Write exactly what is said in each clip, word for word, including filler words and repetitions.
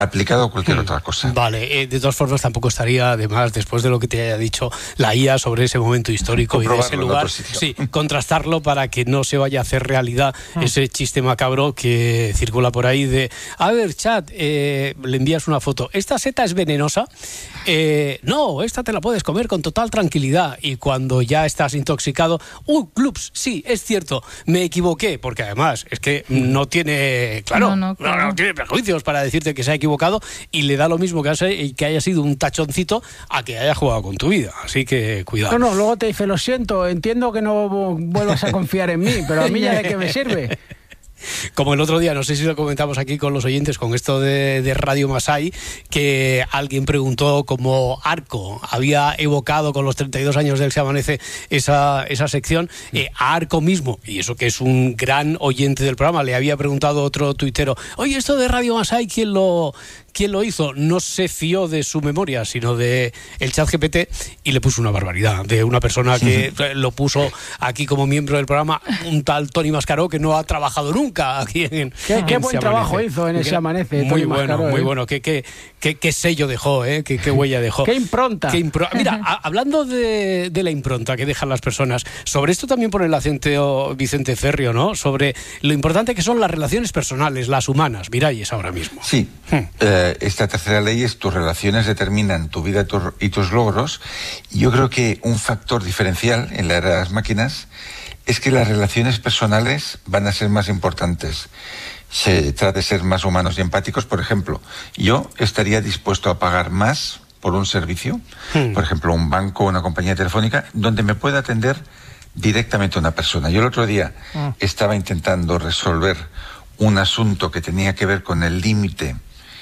aplicado a cualquier mm. otra cosa. Vale, eh, de todas formas tampoco estaría de más, después de lo que te haya dicho la I A sobre ese momento histórico y de ese lugar, sí, contrastarlo para que no se vaya a hacer realidad mm. ese chiste macabro que circula por ahí de, a ver, chat, eh, le envías una foto, ¿esta seta es venenosa? Eh, no, esta te la puedes comer con total tranquilidad, y cuando ya estás intoxicado, ¡uh, clubs! Sí, es cierto, me equivoqué, porque además es que no tiene, claro, no, no, claro. no, no tiene prejuicios para decirte que se ha equivocado, y le da lo mismo que, hace, que haya sido un tachoncito a que haya jugado con tu vida, así que cuidado. No, no, luego te dice, lo siento, entiendo que no vuelvas a confiar en mí, pero a mí ya de qué me sirve. Como el otro día, no sé si lo comentamos aquí con los oyentes, con esto de, de Radio Masai, que alguien preguntó cómo Arco había evocado con los treinta y dos años del Se Amanece esa, esa sección. Eh, a Arco mismo, y eso que es un gran oyente del programa, le había preguntado otro tuitero, oye, esto de Radio Masai, ¿quién lo, quién lo hizo? No se fió de su memoria, sino de el chat G P T, y le puso una barbaridad, de una persona que lo puso aquí como miembro del programa, un tal Tony Mascaró, que no ha trabajado nunca aquí en, qué, en qué buen trabajo hizo en ese Amanece. Muy bueno, Mascaró, muy ¿eh? bueno. Qué, qué, qué, qué sello dejó, ¿eh? Qué, qué huella dejó. Qué impronta. Qué impro... Mira, a, hablando de, de la impronta que dejan las personas, sobre esto también pone el acento Vicente Ferrio, ¿no? Sobre lo importante que son las relaciones personales, las humanas. Miralles ahora mismo. Sí. Hmm. Eh, esta tercera ley es: tus relaciones determinan tu vida tu, y tus logros. Y yo creo que un factor diferencial en la era de las máquinas es que las relaciones personales van a ser más importantes. Se trata de ser más humanos y empáticos. Por ejemplo, yo estaría dispuesto a pagar más por un servicio, hmm. por ejemplo, un banco o una compañía telefónica, donde me pueda atender directamente una persona. Yo el otro día hmm. estaba intentando resolver un asunto que tenía que ver con el límite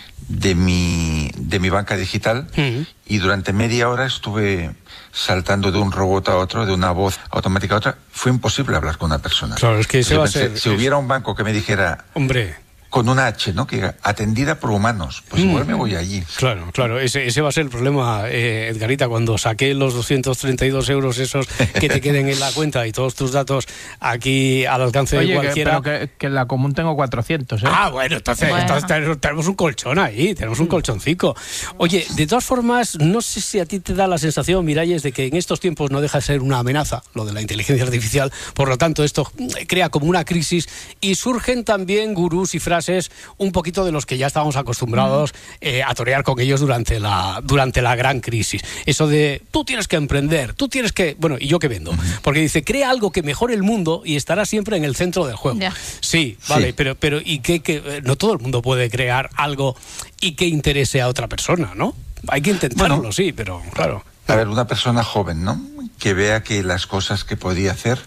de mi, de mi banca digital, hmm. y durante media hora estuve saltando de un robot a otro, de una voz automática a otra. Fue imposible hablar con una persona. Claro, es que ese va a ser, si es... hubiera un banco que me dijera, hombre, con una H, ¿no? Que diga, atendida por humanos, pues igual mm. me voy allí. Claro, claro, ese, ese va a ser el problema, eh, Edgarita, cuando saqué los doscientos treinta y dos euros esos que te queden en la cuenta y todos tus datos aquí al alcance Oye, de cualquiera. Que, pero que, que en la común tengo cuatrocientos, ¿eh? Ah, bueno, entonces, bueno. entonces tenemos un colchón ahí, tenemos un colchoncico. Oye, de todas formas, no sé si a ti te da la sensación, Miralles, de que en estos tiempos no deja de ser una amenaza, lo de la inteligencia artificial, por lo tanto esto crea como una crisis, y surgen también gurús y frases un poquito de los que ya estábamos acostumbrados eh, a torear con ellos durante la, durante la gran crisis. Eso de, tú tienes que emprender, tú tienes que... Bueno, ¿y yo qué vendo? Porque dice, crea algo que mejore el mundo y estará siempre en el centro del juego. Yeah. Sí, vale, sí. pero, pero ¿y qué, qué? No todo el mundo puede crear algo y que interese a otra persona, ¿no? Hay que intentarlo, bueno, sí, pero claro. A ver, una persona joven, ¿no? Que vea que las cosas que podía hacer,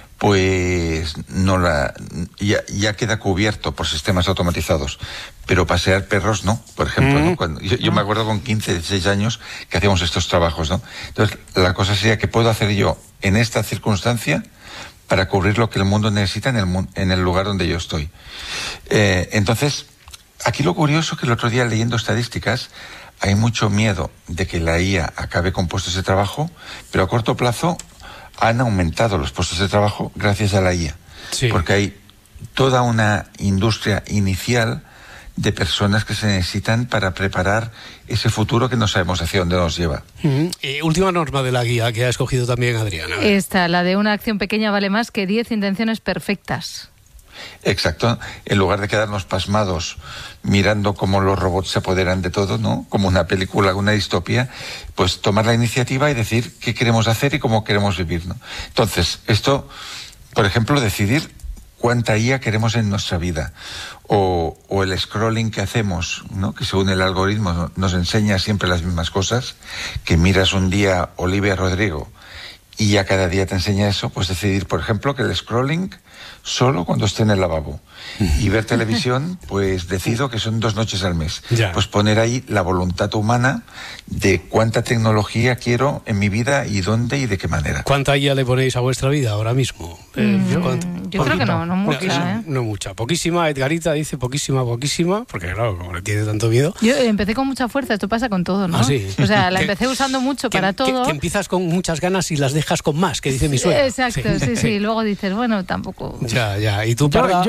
pues no la ya, ya queda cubierto por sistemas automatizados, pero pasear perros no, por ejemplo, mm. ¿no? Cuando, yo, yo me acuerdo con quince, dieciséis años que hacíamos estos trabajos, ¿no? Entonces, la cosa sería, ¿qué puedo hacer yo en esta circunstancia para cubrir lo que el mundo necesita en el, en el lugar donde yo estoy? Eh, entonces, aquí lo curioso es que el otro día, leyendo estadísticas, hay mucho miedo de que la I A acabe con puestos de trabajo, pero a corto plazo han aumentado los puestos de trabajo gracias a la I A. Sí. Porque hay toda una industria inicial de personas que se necesitan para preparar ese futuro que no sabemos hacia dónde nos lleva. Uh-huh. Eh, última norma de la guía que ha escogido también Adriana. Esta, la de una acción pequeña vale más que diez intenciones perfectas. Exacto. En lugar de quedarnos pasmados mirando cómo los robots se apoderan de todo, ¿no? Como una película, una distopía, pues tomar la iniciativa y decir qué queremos hacer y cómo queremos vivir, ¿no? Entonces, esto, por ejemplo, decidir cuánta I A queremos en nuestra vida, o, o el scrolling que hacemos, ¿no? Que según el algoritmo nos enseña siempre las mismas cosas, que miras un día Olivia Rodrigo y ya cada día te enseña eso, pues decidir, por ejemplo, que el scrolling solo cuando esté en el lavabo. Y ver televisión, pues decido que son dos noches al mes. Ya. Pues poner ahí la voluntad humana de cuánta tecnología quiero en mi vida y dónde y de qué manera. ¿Cuánta I A le ponéis a vuestra vida ahora mismo? Eh, mm, yo yo creo que no, no mucha. No, ¿eh? no mucha. Poquísima. Edgarita dice poquísima, poquísima, porque claro, como le tiene tanto miedo. Yo empecé con mucha fuerza, esto pasa con todo, ¿no? Ah, sí. O sea, la empecé usando mucho que, para todo. Que, que empiezas con muchas ganas y las dejas con más, que dice mi suegra. Exacto, sí, sí, sí. Luego dices, bueno, tampoco... Ya, ya. ¿Y tú, yo, yo, yo me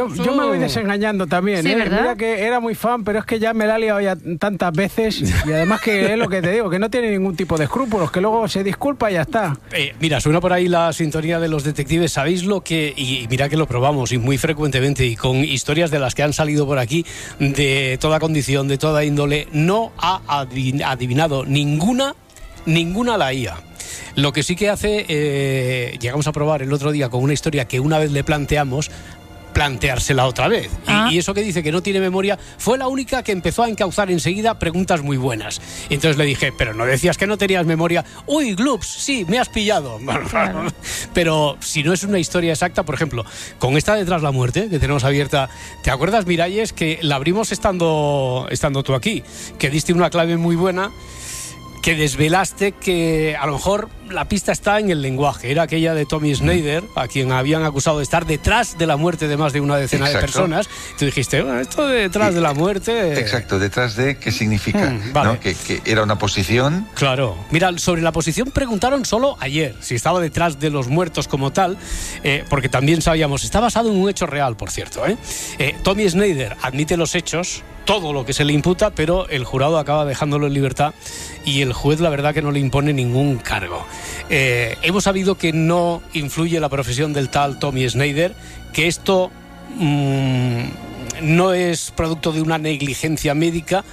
me voy desengañando también, Sí, ¿eh? ¿verdad? Mira que era muy fan, pero es que ya me la he liado ya tantas veces. Y además que es lo que te digo, que no tiene ningún tipo de escrúpulos, que luego se disculpa y ya está. Eh, mira, suena por ahí la sintonía de los detectives. ¿Sabéis lo que...? Y mira que lo probamos y muy frecuentemente y con historias de las que han salido por aquí, de toda condición, de toda índole, no ha adivinado ninguna, ninguna la I A. Lo que sí que hace, eh, llegamos a probar el otro día con una historia que una vez le planteamos, planteársela otra vez. Ah. Y, y eso que dice que no tiene memoria fue la única que empezó a encauzar enseguida preguntas muy buenas. Y entonces le dije, pero no decías que no tenías memoria. Uy, Gloops, sí, me has pillado. Claro. Pero si no es una historia exacta, por ejemplo, con esta de Tras la muerte que tenemos abierta, ¿te acuerdas, Miralles, que la abrimos estando, estando tú aquí? Que diste una clave muy buena, que desvelaste que a lo mejor la pista está en el lenguaje. Era aquella de Tommy Snyder, a quien habían acusado de estar detrás de la muerte de más de una decena Exacto. de personas. Tú dijiste, bueno, esto de detrás de la muerte... Exacto, detrás de qué significa, Mm, vale. ¿no? Que, que era una posición. Claro. Mira, sobre la posición preguntaron solo ayer, si estaba detrás de los muertos como tal, eh, porque también sabíamos, está basado en un hecho real, por cierto. ¿eh? Eh, Tommy Snyder admite los hechos, todo lo que se le imputa, pero el jurado acaba dejándolo en libertad y el juez la verdad que no le impone ningún cargo. Eh, hemos sabido que no influye la profesión del tal Tommy Snyder, que esto mmm, no es producto de una negligencia médica,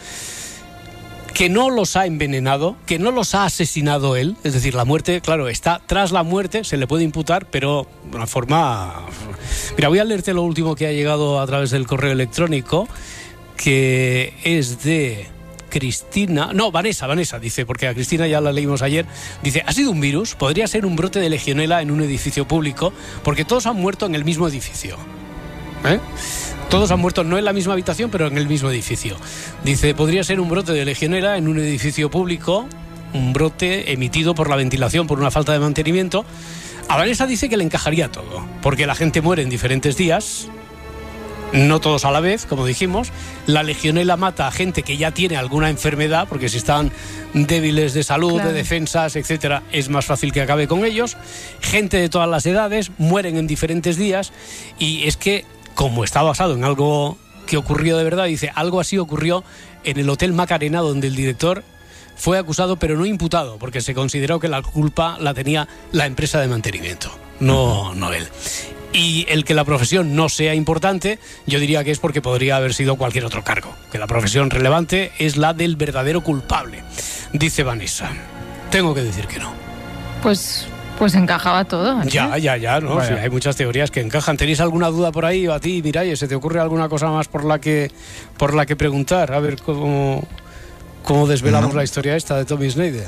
que no los ha envenenado, que no los ha asesinado él, es decir, la muerte, claro, está tras la muerte, se le puede imputar, pero de una forma... Mira, voy a leerte lo último que ha llegado a través del correo electrónico, que es de Cristina, no, Vanessa, Vanessa, dice, porque a Cristina ya la leímos ayer, dice, ha sido un virus, podría ser un brote de legionela en un edificio público, porque todos han muerto en el mismo edificio. ¿Eh? Todos han muerto no en la misma habitación, pero en el mismo edificio. Dice, podría ser un brote de legionela en un edificio público, un brote emitido por la ventilación, por una falta de mantenimiento. A Vanessa dice que le encajaría todo, porque la gente muere en diferentes días, no todos a la vez, como dijimos. La legionela mata a gente que ya tiene alguna enfermedad, porque si están débiles de salud, claro, de defensas, etcétera, es más fácil que acabe con ellos. Gente de todas las edades mueren en diferentes días, y es que, como está basado en algo que ocurrió de verdad, dice, algo así ocurrió en el Hotel Macarena, donde el director fue acusado pero no imputado, porque se consideró que la culpa la tenía la empresa de mantenimiento, no, no él. Y el que la profesión no sea importante, yo diría que es porque podría haber sido cualquier otro cargo, que la profesión relevante es la del verdadero culpable, dice Vanessa. Tengo que decir que no. Pues, pues encajaba todo. ¿eh? Ya, ya, ya, ¿no? Bueno. Sí, hay muchas teorías que encajan. ¿Tenéis alguna duda por ahí? A ti, Mireia, ¿se te ocurre alguna cosa más por la que, por la que preguntar? A ver cómo, cómo desvelamos No. la historia esta de Tommy Snyder.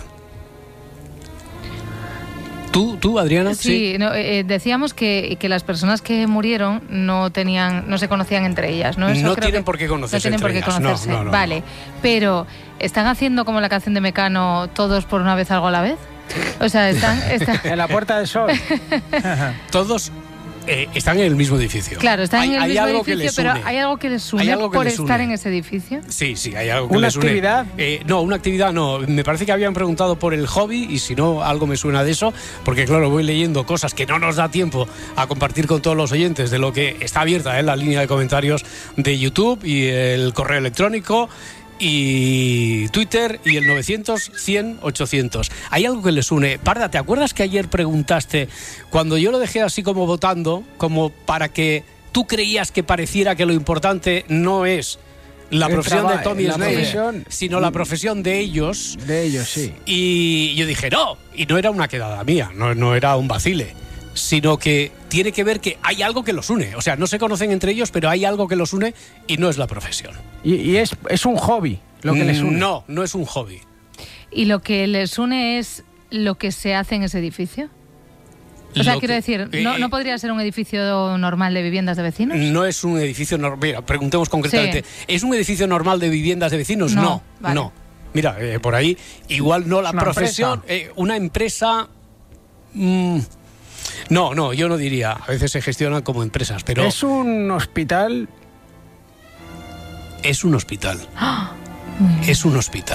¿Tú, tú Adriana? Sí, no, eh, decíamos que, que las personas que murieron no tenían, no se conocían entre ellas, ¿no? Eso No creo tienen que por qué conocerse No tienen por entre qué ellas, no, conocerse, no, no, no. vale. Pero, ¿están haciendo como la canción de Mecano, todos por una vez algo a la vez? O sea, están... están... En la Puerta del Sol. Todos eh, están en el mismo edificio. Claro, están hay, en el hay mismo algo que edificio, les pero une. ¿hay algo que les une Hay algo que por les estar une. en ese edificio? Sí, sí, hay algo que ¿Una les une. actividad? Eh, no, una actividad no. Me parece que habían preguntado por el hobby y si no, algo me suena de eso, porque claro, voy leyendo cosas que no nos da tiempo a compartir con todos los oyentes de lo que está abierta en la línea de comentarios de YouTube y el correo electrónico y Twitter y el novecientos, cien, ochocientos. Hay algo que les une. Parda, ¿te acuerdas que ayer preguntaste, cuando yo lo dejé así como votando, como para que tú creías que pareciera que lo importante no es la El profesión de traba- Tommy la Snyder, profesión- sino la profesión de ellos? De ellos, sí. Y yo dije, no, y no era una quedada mía, no, no era un vacile, sino que tiene que ver que hay algo que los une. O sea, no se conocen entre ellos, pero hay algo que los une y no es la profesión. Y, y es, es un hobby lo que les une. No, no es un hobby. ¿Y lo que les une es lo que se hace en ese edificio? O sea, Lo quiero que- decir, ¿no, eh, ¿no podría ser un edificio normal de viviendas de vecinos? No es un edificio normal. Mira, preguntemos concretamente. Sí. ¿Es un edificio normal de viviendas de vecinos? No, No, vale. no. Mira, eh, por ahí, igual no la Una profesión. eh, una empresa. mm, no, no, yo no diría. A veces se gestionan como empresas, pero Es un hospital. es un hospital. Muy bien. Es un hospital.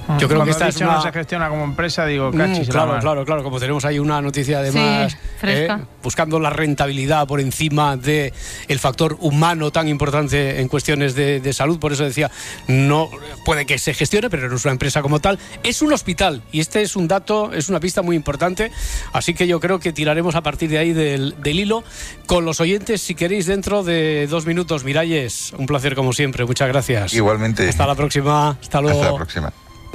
Yo creo Cuando que esta has es dicho una... no se gestiona como empresa, digo, cachis. Mm, claro, claro, claro. Como tenemos ahí una noticia además, Sí, fresca. ¿eh? buscando la rentabilidad por encima de el factor humano tan importante en cuestiones de, de salud. Por eso decía, no puede que se gestione, pero no es una empresa como tal. Es un hospital y este es un dato, es una pista muy importante. Así que yo creo que tiraremos a partir de ahí del, del hilo con los oyentes, si queréis, dentro de dos minutos. Miralles, un placer como siempre. Muchas gracias. Igualmente. Hasta la próxima. Hasta luego. Hasta la próxima.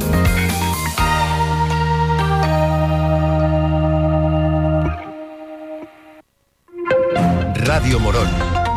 Radio Morón.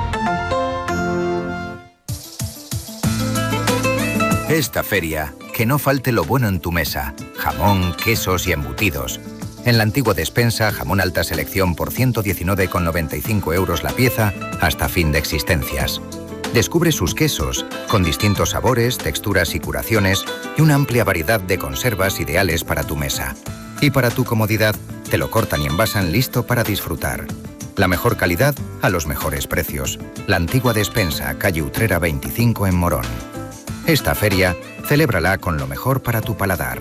Esta feria, que no falte lo bueno en tu mesa. Jamón, quesos y embutidos. En la antigua despensa, jamón alta selección por ciento diecinueve con noventa y cinco euros la pieza hasta fin de existencias. Descubre sus quesos, con distintos sabores, texturas y curaciones, y una amplia variedad de conservas ideales para tu mesa. Y para tu comodidad, te lo cortan y envasan listo para disfrutar. La mejor calidad a los mejores precios. La antigua despensa, calle Utrera veinticinco en Morón. Esta feria, celébrala con lo mejor para tu paladar.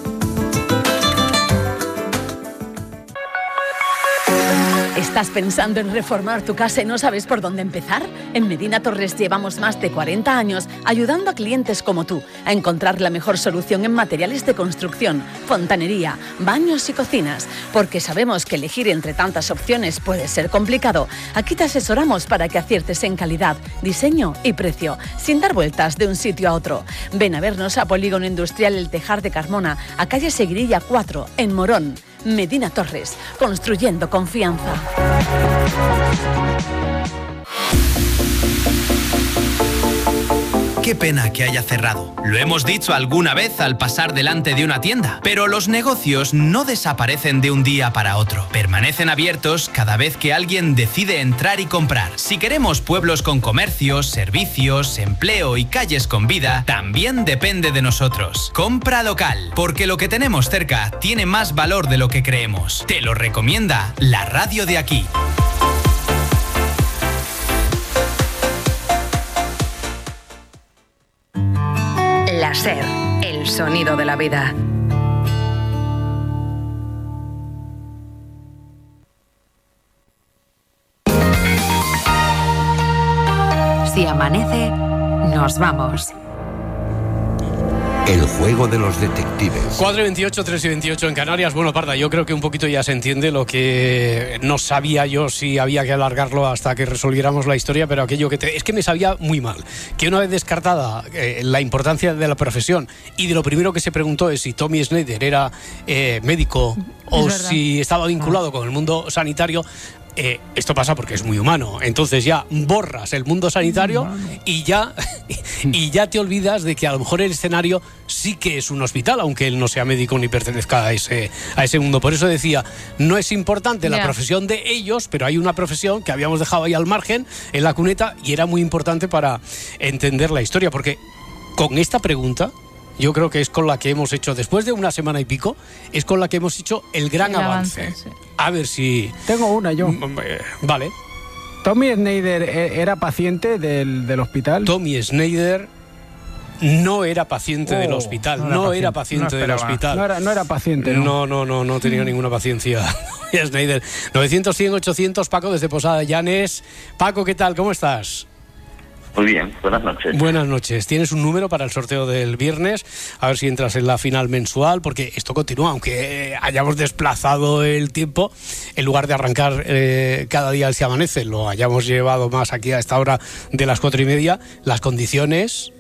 ¿Estás pensando en reformar tu casa y no sabes por dónde empezar? En Medina Torres llevamos más de cuarenta años ayudando a clientes como tú a encontrar la mejor solución en materiales de construcción, fontanería, baños y cocinas. Porque sabemos que elegir entre tantas opciones puede ser complicado. Aquí te asesoramos para que aciertes en calidad, diseño y precio, sin dar vueltas de un sitio a otro. Ven a vernos a Polígono Industrial El Tejar de Carmona, a calle Seguirilla cuatro, en Morón. Medina Torres, construyendo confianza. Qué pena que haya cerrado. Lo hemos dicho alguna vez al pasar delante de una tienda. Pero los negocios no desaparecen de un día para otro. Permanecen abiertos cada vez que alguien decide entrar y comprar. Si queremos pueblos con comercios, servicios, empleo y calles con vida, también depende de nosotros. Compra local, porque lo que tenemos cerca tiene más valor de lo que creemos. Te lo recomienda la radio de aquí. La SER, el sonido de la vida. Si amanece, nos vamos. El juego de los detectives. cuatro y veintiocho, tres y veintiocho en Canarias. Bueno, Parda, yo creo que un poquito ya se entiende lo que no sabía yo si había que alargarlo hasta que resolviéramos la historia, pero aquello que te... es que me sabía muy mal. Que una vez descartada eh, la importancia de la profesión y de lo primero que se preguntó es si Tommy Schneider era eh, médico o si estaba vinculado con el mundo sanitario. Eh, esto pasa porque es muy humano. Entonces ya borras el mundo sanitario y ya, y ya te olvidas de que a lo mejor el escenario sí que es un hospital, aunque él no sea médico ni pertenezca a ese, a ese mundo. Por eso decía, no es importante la Ya. profesión de ellos, pero hay una profesión que habíamos dejado ahí al margen, en la cuneta, y era muy importante para entender la historia, porque con esta pregunta yo creo que es con la que hemos hecho, después de una semana y pico, es con la que hemos hecho el gran El avance. avance, sí. A ver si... Tengo una yo. Vale. ¿Tommy Schneider e- era paciente del, del hospital? Tommy Schneider no era paciente Oh, del hospital, no no era era paciente, paciente, no del esperaba. hospital. No era, no era paciente, ¿no? No, no, no, no tenía ninguna paciencia. Schneider. novecientos, cien, ochocientos, Paco desde Posada Llanes. Paco, ¿qué tal? ¿Cómo estás? Muy bien, buenas noches. Buenas noches. ¿Tienes un número para el sorteo del viernes? A ver si entras en la final mensual, porque esto continúa, aunque hayamos desplazado el tiempo, en lugar de arrancar eh, cada día al Se Amanece, lo hayamos llevado más aquí a esta hora de las cuatro y media, las condiciones,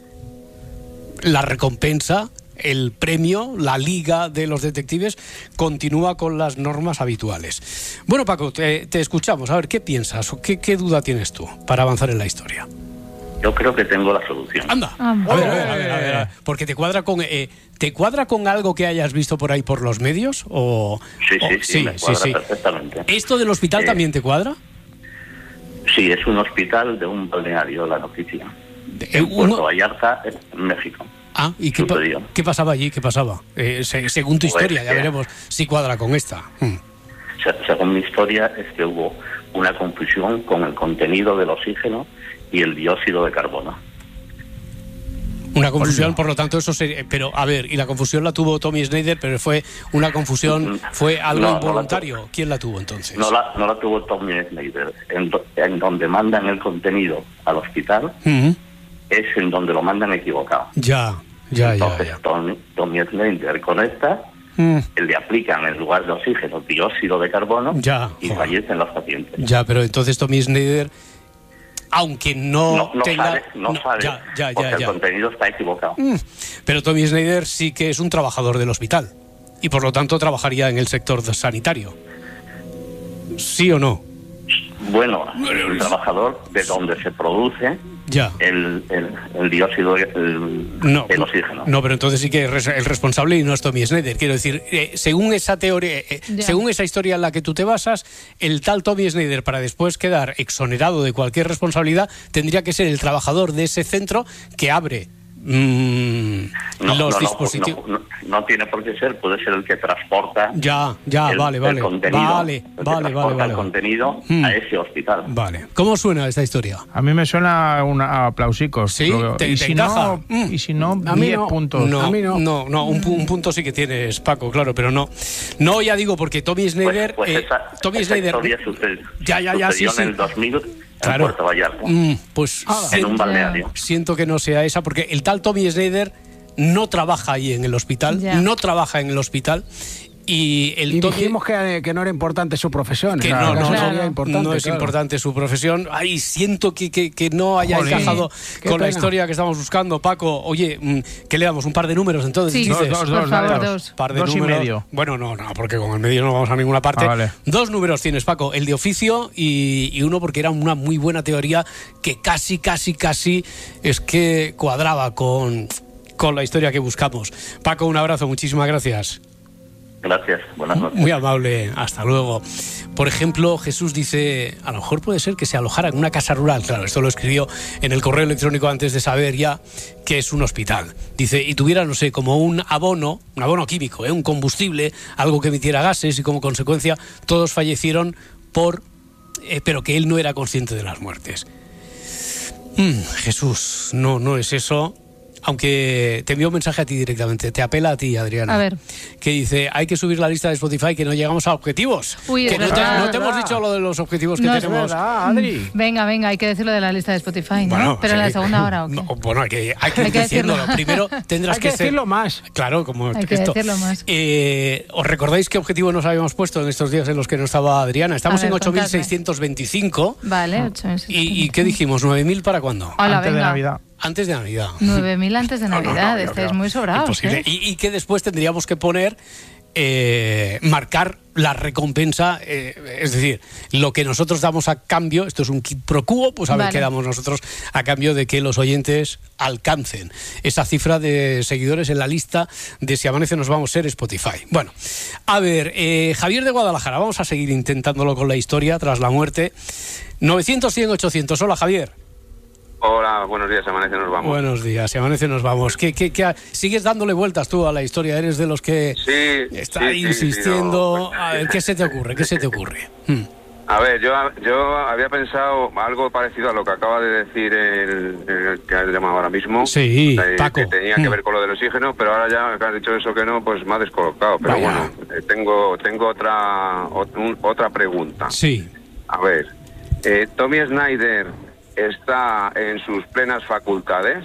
la recompensa, el premio, la liga de los detectives continúa con las normas habituales. Bueno, Paco, te, te escuchamos. A ver, ¿qué piensas o qué, qué duda tienes tú para avanzar en la historia? Yo creo que tengo la solución. Anda, Ah, a ver, a ver, a ver, a ver, a ver. Porque te cuadra con eh, te cuadra con algo que hayas visto por ahí por los medios o Sí, o- sí, sí, me cuadra perfectamente. ¿Esto del hospital Eh, también te cuadra? Sí, es un hospital de un balneario, la noticia. De- En uno- Puerto Vallarta, en México. Ah, ¿y qué, pa- sucedió. qué pasaba allí? ¿Qué pasaba? Eh, se- según tu Pues historia, ya que- veremos si cuadra con esta. Hmm. Se- Según mi historia, es que hubo una confusión con el contenido del oxígeno y el dióxido de carbono. Una confusión, por lo tanto, eso sería... Pero, a ver, y la confusión la tuvo Tommy Snyder, pero fue una confusión, fue algo No, no involuntario. la tu- ¿Quién la tuvo entonces? No la, no la tuvo Tommy Snyder. En, do- en donde mandan el contenido al hospital Ujú. es en donde lo mandan equivocado. Ya, ya, ya, Entonces ya. Tommy, Tommy Snyder conecta, Mm, le aplican en lugar de oxígeno dióxido de carbono Ya, y joder. fallecen los pacientes. Ya, pero entonces Tommy Snyder, aunque no, No, no tenga... sabe, no, sabe, Ya, ya, porque ya, el ya. contenido está equivocado. Mm, Pero Tommy Snyder sí que es un trabajador del hospital y por lo tanto trabajaría en el sector sanitario. ¿Sí o no? Bueno, el trabajador de donde se produce Ya. el, el, el dióxido, el, No, el oxígeno. no, pero entonces sí que es res- el responsable y no es Tommy Snyder. Quiero decir, eh, según esa teoría, eh, Ya. según esa historia en la que tú te basas, el tal Tommy Snyder, para después quedar exonerado de cualquier responsabilidad, tendría que ser el trabajador de ese centro que abre mm, No, los no, no, dispositivos. no, no, no tiene por qué ser, puede ser el que transporta Ya, ya, el, vale, el vale. contenido, Vale, el que vale, vale, transporta vale. el contenido Hmm. a ese hospital. Vale. ¿Cómo suena esta historia? A mí me suena una, a aplausicos. ¿Sí? Lo- ¿Te- y, te si encaja? no, Mm. y si no, A mí diez no. puntos. No, A mí no. no, no, un, pu- un punto sí que tienes, Paco, claro, pero no. No, ya digo, porque Tommy Snyder... Pues, pues eh, esa, Tommy esa Snyder... historia sucedió, Ya, ya, ya, sí, sucedió sí. en el dos mil Claro. en Puerto Vallarta, Mm, pues en siento, un balneario. siento que no sea esa, porque el tal Tommy Snyder no trabaja ahí en el hospital, Ya. no trabaja en el hospital, y el Y Tommy... dijimos que, que no era importante su profesión. que en no, este no, caso no, sería importante, no es claro. importante su profesión. Ay, siento que, que, que no haya Jolín, encajado qué con la pena. historia que estamos buscando. Paco, oye, mm, ¿qué le damos? ¿Un par de números entonces? Sí. dices? Dos, dos, Por dos, favor, dale, dos. Par de Dos y números. medio. Bueno, no, no, porque con el medio no vamos a ninguna parte. Ah, vale. Dos números tienes, Paco, el de oficio y, y uno porque era una muy buena teoría que casi, casi, casi es que cuadraba con, con la historia que buscamos. Paco, un abrazo, muchísimas gracias. Gracias, buenas noches. Muy amable, hasta luego. Por ejemplo, Jesús dice, a lo mejor puede ser que se alojara en una casa rural. Claro, esto lo escribió en el correo electrónico antes de saber ya que es un hospital. Dice, y tuviera, no sé, como un abono, un abono químico, ¿eh? un combustible, algo que emitiera gases y como consecuencia todos fallecieron por... eh, pero que él no era consciente de las muertes. Mm, Jesús, no, no es eso. Aunque te envío un mensaje a ti directamente, te apela a ti, Adriana. A ver. Que dice, hay que subir la lista de Spotify que no llegamos a objetivos. Uy, es que no te, verdad. no te hemos dicho lo de los objetivos que No, es tenemos. ¿Verdad, Adri? Venga, venga, hay que decirlo de la lista de Spotify, ¿no? Pero en la sí. segunda hora, ¿o qué? No, bueno, hay que, hay que, Hay que decirlo. decirlo. Primero tendrás Hay que ser- decirlo más. Claro, como Hay que esto. decirlo más. Eh, ¿Os recordáis qué objetivo nos habíamos puesto en estos días en los que no estaba Adriana? Estamos A ver, en ocho mil contadme. seiscientos veinticinco. Vale, ocho meses. ¿Y, ¿Y qué dijimos? ¿nueve mil para cuándo? Hola, Antes de venga. Navidad. Antes de Navidad. nueve mil antes de No, no, no, Navidad, yo estáis creo. muy sobrados, Imposible. ¿eh? Y, y que después tendríamos que poner, eh, marcar la recompensa, eh, es decir, lo que nosotros damos a cambio, esto es un quid pro quo, pues a ver Vale. qué damos nosotros a cambio de que los oyentes alcancen esa cifra de seguidores en la lista de Si Amanece Nos Vamos a ser Spotify. Bueno, a ver, eh, Javier de Guadalajara, vamos a seguir intentándolo con la historia tras la muerte. novecientos, cien, ochocientos. Hola, Javier. Hola, buenos días, Amanece, nos vamos. Buenos días, Si Amanece Nos Vamos. ¿Qué, qué, qué ha- ¿Sigues dándole vueltas tú a la historia? ¿Eres de los que Sí, está sí, sí, insistiendo? sí, no. A ver, ¿qué se te ocurre? ¿Qué se te ocurre? Hmm. A ver, yo, yo había pensado algo parecido a lo que acaba de decir el, el que has llamado ahora mismo. Sí, eh, Paco. Que tenía que Mm. ver con lo del oxígeno, pero ahora ya que has dicho eso que no, pues me ha descolocado. Pero Vaya. bueno, eh, tengo tengo otra ot- un- otra pregunta. Sí. A ver, eh, Tommy Snyder está en sus plenas facultades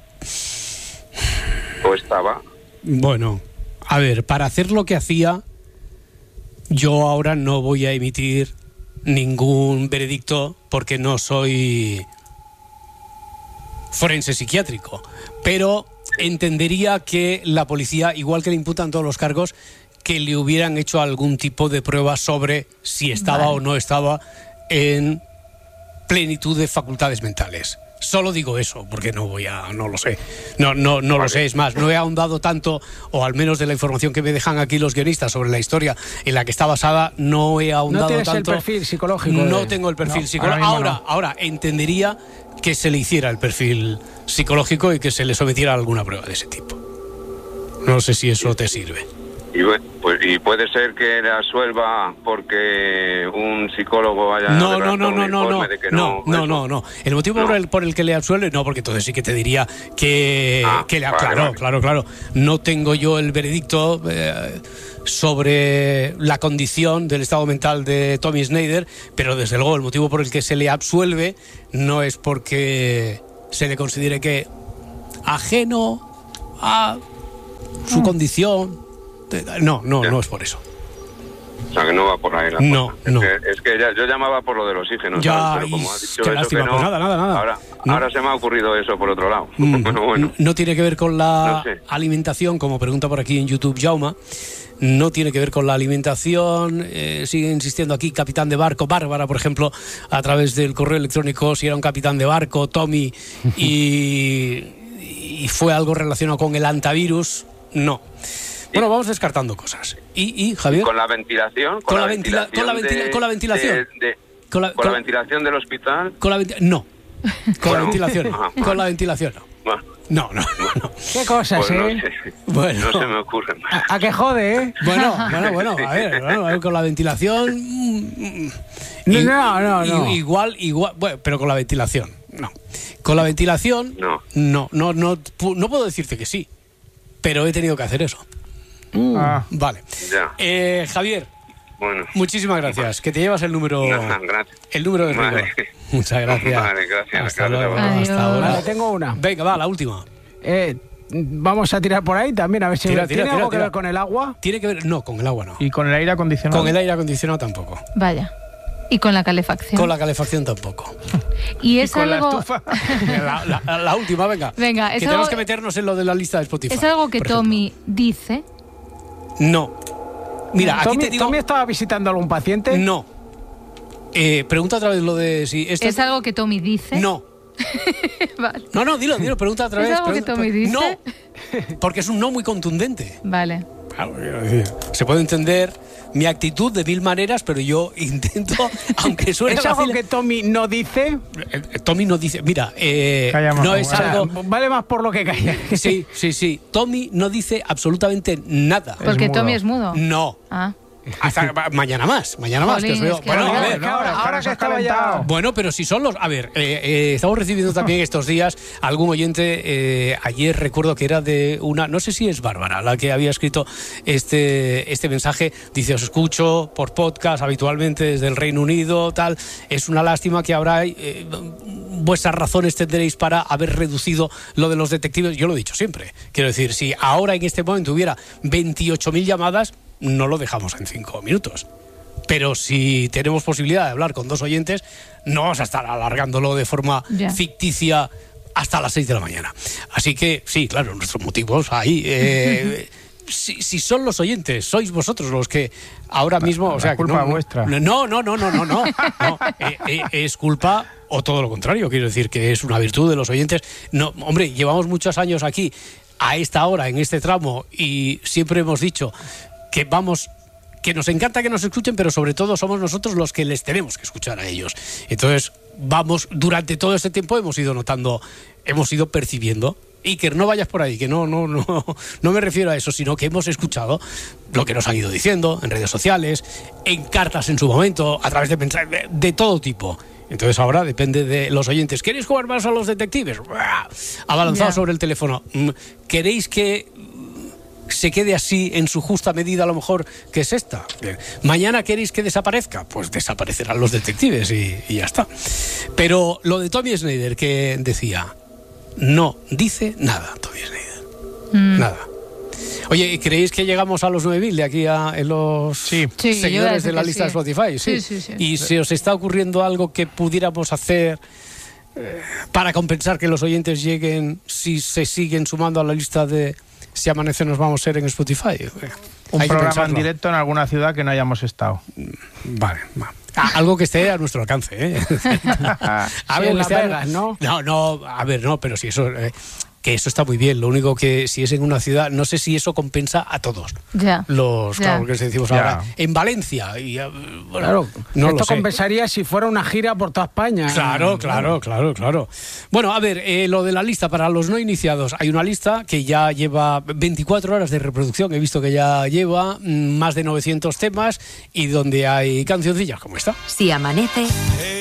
o estaba. Bueno, a ver, para hacer lo que hacía, yo ahora no voy a emitir ningún veredicto porque no soy forense psiquiátrico, pero entendería que la policía, igual que le imputan todos los cargos, que le hubieran hecho algún tipo de prueba sobre si estaba Vale. o no estaba en plenitud de facultades mentales. Solo digo eso, porque no voy a, no lo sé. No, no, no lo sé, es más, no he ahondado tanto, o al menos de la información que me dejan aquí los guionistas sobre la historia en la que está basada, no he ahondado No tienes el tanto. perfil psicológico. No de- tengo el perfil No, psicológico. ahora Ahora, mismo no. ahora, entendería que se le hiciera el perfil psicológico y que se le sometiera a alguna prueba de ese tipo. No sé si eso te sirve. Y, pues, y puede ser que la absuelva porque un psicólogo haya no no no no no no de que no no no no no el motivo no. Por, el, por el que le absuelve no, porque entonces sí que te diría que, ah, que le vale, claro vale. claro claro no tengo yo el veredicto eh, sobre la condición del estado mental de Tommy Snyder, pero desde luego el motivo por el que se le absuelve no es porque se le considere que ajeno a su mm. condición. No, no, ya. no es por eso. O sea, que no va por ahí la No, cosa. no. Es que, es que ya, yo llamaba por lo del oxígeno, ya, ¿sabes? Pero como has dicho qué eso lástima, que no, pues nada, nada, nada. Ahora, no. ahora se me ha ocurrido eso por otro lado. Mm, bueno, bueno. No tiene que ver con la no sé. alimentación, como pregunta por aquí en YouTube Jauma. No tiene que ver con la alimentación. Eh, sigue insistiendo aquí capitán de barco, Bárbara, por ejemplo, a través del correo electrónico, si era un capitán de barco, Tommy, y, y fue algo relacionado con el antivirus. No. Bueno, vamos descartando cosas. ¿Y, y Javier? ¿Con la ventilación? ¿Con, con, la, ventila ventilación con, la, ventila de, con la ventilación? De, de, ¿Con la, con la ventilación del hospital? Con la venti no. Con bueno, la ventilación no. Con la ventilación no. Bueno. No, no, no. ¿Qué cosas, pues eh? No, sé. Bueno. No se me ocurre más. ¿A, a qué jode, eh? Bueno, bueno, bueno, a ver, bueno, a ver con la ventilación... Y, no, no, no. Igual, igual, bueno, pero con la ventilación, no. Con la ventilación, no, no, no, no, no puedo decirte que sí, pero he tenido que hacer eso. Mm. Ah. Vale. Ya. Eh, Javier, bueno. muchísimas gracias. Que te llevas el número, no, el número de rigor. Vale. Muchas gracias. Vale, gracias. Hasta gracias luego. Hasta ahora. Vale, tengo una. Venga, va, la última. Eh, vamos a tirar por ahí también, a ver si tira, tiene tira, algo tira, que tira. ver con el agua. Tiene que ver, no, con el agua no. ¿Y con el aire acondicionado? Con el aire acondicionado tampoco. Vaya. ¿Y con la calefacción? Con la calefacción tampoco. Y es ¿Y con algo... la estufa? La, la, la última, venga. Venga, es que algo... tenemos que meternos en lo de la lista de Spotify. ¿Es algo que Tommy dice? No. Mira, Tommy, aquí te digo... ¿Tommy estaba visitando a algún paciente? No. Eh, pregunta otra vez lo de si... Esto... ¿Es algo que Tommy dice? No. Vale. No, no, dilo, dilo, pregunta otra vez. ¿Es algo pregunta, que Tommy dice? No, porque es un no muy contundente. Vale. Claro, se puede entender mi actitud de mil maneras, pero yo intento, aunque suene ¿Es algo fácil, que Tommy no dice? Tommy no dice, mira, eh, no es o sea, algo... Vale más por lo que calla. Sí, sí, sí. Tommy no dice absolutamente nada. Porque Tommy es mudo. No. Ah. Hasta mañana más, mañana más. Jolín, que os veo. es que Bueno, ahora- a ver, que ahora, ahora que estaba ya... Bueno, pero si son los... A ver, eh, eh, estamos recibiendo también estos días algún oyente, eh, ayer recuerdo que era de una... No sé si es Bárbara la que había escrito este, este mensaje. Dice, os escucho por podcast habitualmente desde el Reino Unido, tal. Es una lástima que ahora... Eh, vuestras razones tendréis para haber reducido lo de los detectives. Yo lo he dicho siempre. Quiero decir, si ahora en este momento hubiera veintiocho mil llamadas, no lo dejamos en cinco minutos. Pero si tenemos posibilidad de hablar con dos oyentes, no vamos a estar alargándolo de forma Ya. ficticia hasta las seis de la mañana. Así que, sí, claro, nuestros motivos ahí... Eh, si, si son los oyentes, sois vosotros los que ahora mismo... La o sea, culpa que no, vuestra. No, no, no, no, no, no. no eh, eh, es culpa... O todo lo contrario, quiero decir que es una virtud de los oyentes. No, hombre, llevamos muchos años aquí, a esta hora, en este tramo, y siempre hemos dicho que vamos, que nos encanta que nos escuchen, pero sobre todo somos nosotros los que les tenemos que escuchar a ellos. Entonces, vamos, durante todo este tiempo hemos ido notando, hemos ido percibiendo. Iker, no vayas por ahí, que no, no, no, no me refiero a eso, sino que hemos escuchado lo que nos han ido diciendo en redes sociales, en cartas en su momento, a través de mensajes de, de todo tipo. Entonces ahora depende de los oyentes. ¿Queréis jugar más a los detectives? Abalanzado Ya. sobre el teléfono. ¿Queréis que se quede así en su justa medida a lo mejor que es esta? Bien. ¿Mañana queréis que desaparezca? Pues desaparecerán los detectives y, y ya está. Pero lo de Tommy Snyder que decía, no dice nada Tommy Snyder. Mm. Nada. Oye, ¿creéis que llegamos a los nueve mil de aquí a en los Sí, yo seguidores ya sé de la que lista sí. de Spotify? Sí. Sí, sí, sí. ¿Y se os está ocurriendo algo que pudiéramos hacer eh, para compensar que los oyentes lleguen si se siguen sumando a la lista de Si Amanece Nos Vamos a ser en Spotify? Eh, Un hay que programa en pensarlo. directo en alguna ciudad que no hayamos estado. Vale, va. Ah, algo que esté a nuestro alcance, ¿eh? Sí, en que Las esté a- Vegas, ¿no? No, no, a ver, no, pero si eso... eh, que eso está muy bien. Lo único que si es en una ciudad, no sé si eso compensa a todos. Ya. Los, ya. claro, que decimos Ya. ahora, en Valencia. Y, bueno, Claro, no esto lo sé. compensaría si fuera una gira por toda España. Claro, claro, claro, claro. Bueno, a ver, eh, lo de la lista para los no iniciados. Hay una lista que ya lleva veinticuatro horas de reproducción. He visto que ya lleva mm, más de novecientos temas y donde hay cancioncillas como esta. Si amanece...